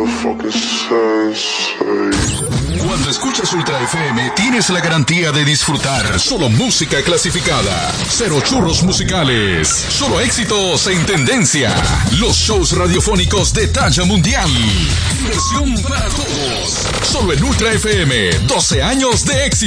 Cuando escuchas Ultra FM, tienes la garantía de disfrutar solo música clasificada. Cero churros musicales. Solo éxitos en tendencia. Los shows radiofónicos de talla mundial. Diversión para todos. Solo en Ultra FM. 12 años de éxito.